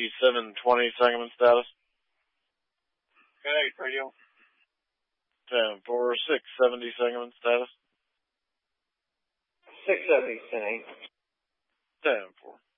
E720 segment status. Good, radio. 10-4, 670 segment status. 670, 10-8. 10-4.